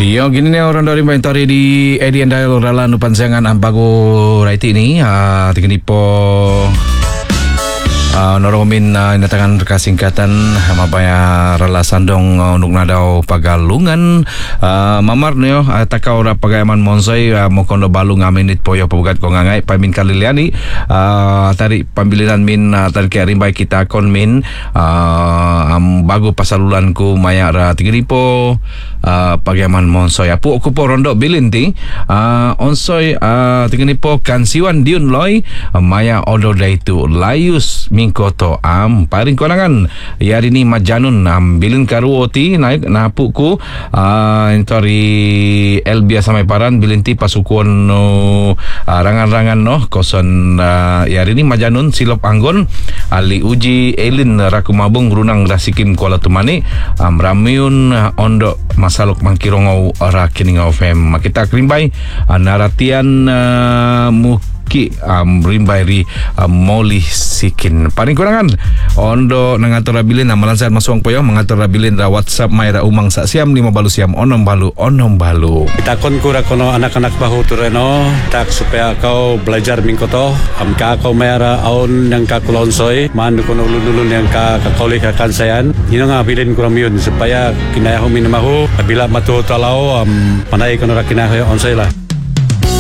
Yo, gini nih orang dari inventory di Edi Andal Ralan Panjangan ang bago right ini. Tingin po Noromin inatangan kasingkatan mabaya relasan dong untuk nadaw pagalungan mamar niyo takaw ra pagayaman monsoy mokondo balung ngaminit po yo pabugat ko ngangay pamin kaliliani tari pambilinan min tari kaya rimbay kita kon min bago pasalulan ko maya ra tingin po pagayaman monsoy apu ko po rondo bilinti onsoy tingin po kansiwan diun loy maya odo daitu layus mingkoto paring konangan yari ni majanun bilin karuoti naik napu ku intori Elbia samay paran bilinti pasukon no rangan-rangan no koson yari ni majanun silop anggon ali uji elin rakumabong runang rasikim kuala tumani ramyun ondo masalok mangkirongaw rakiningaw fem makita krimbay naratian rimbay ri moli sikin paring kurangan ondo nangatur rabilin malansad masuang po yo mangatur rabilin ra WhatsApp mayra umang sa siam 5 balu siam onom balu itakon ko ra kono anak-anak bahu tureno tak supaya kau belajar mingkoto ka kau mayra aon yang kakulonsoy man kono lululun yang kakaulik kansayan ino nga bilin ko ramyon supaya kinayaho minamaho bila matu talao panay kono ra kinayaho onsoy la